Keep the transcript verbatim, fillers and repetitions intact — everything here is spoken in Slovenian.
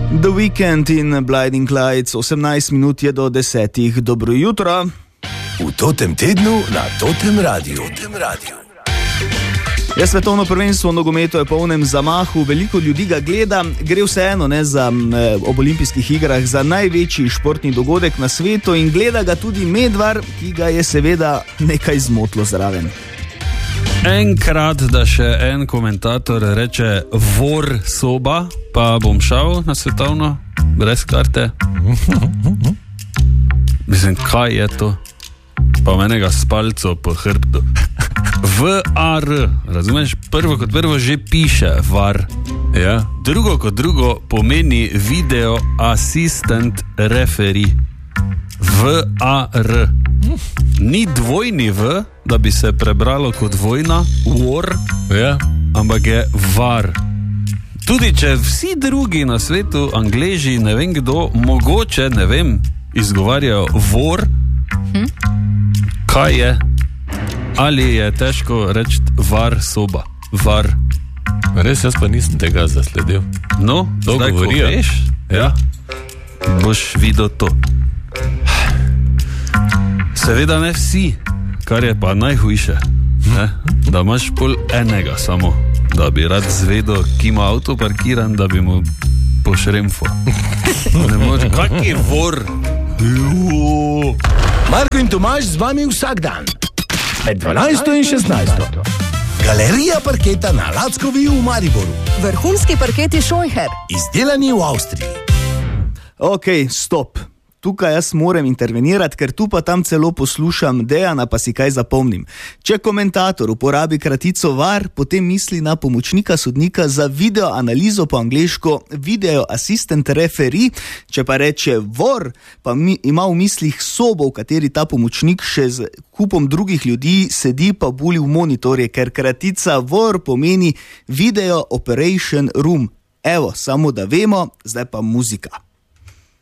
The Weekend in Blinding Lights, osemnajst minut je do desetih. Dobro jutro. V totem tednu na totem radiju. Je svetovno prvenstvo v nogometu je v polnem zamahu, veliko ljudi ga gleda, gre vseeno ne za eh, ob olimpijskih igrah za največji športni dogodek na svetu in gleda ga tudi Medvar, ki ga je seveda nekaj zmotlo zraven. Enkrat, da še en komentator reče vor soba, pa bom šel na svetovno brez karte. Mislim, kaj je to? Pa menega s palco po hrbtu. V A R, razumeš? Prvo kot prvo že piše var. Ja. Drugo kot drugo pomeni video assistant referee. V A R. Ni dvojni V, da bi se prebralo kot vojna, war, ja. Ampak je var. Tudi če vsi drugi na svetu, Angleži, ne vem kdo, mogoče, ne vem, izgovarjajo war, hm? Kaj je? Ali je težko reči var soba, var. Res, jaz pa nisem tega zasledil. No, to zdaj govorijo. Ko veš, ja, boš videl to. Seveda ne vsi, kar je pa najhujše, ne? Da imaš pol enega samo, da bi rad zvedel, ki ima avto parkiran, da bi mu pošremfo. Ne moreš, kak je vor? Juuu. Marko in Tomaž z vami vsak dan, med dvanajsto in šestnajsto. Galerija parketa na Lackovi v Mariboru. Vrhunski parketi Scheucher. Izdelani v Avstriji. Ok, stop. Tukaj jaz moram intervenirati, ker tu pa tam celo poslušam Dejana, pa si kaj zapomnim. Če komentator uporabi kratico var, potem misli na pomočnika sodnika za video analizo, po angleško video assistant referee. Če pa reče vor, pa mi, ima v mislih sobo, v kateri ta pomočnik še z kupom drugih ljudi sedi pa buli v monitorje, ker kratica vor pomeni video operation room. Evo, samo da vemo, zdaj pa muzika.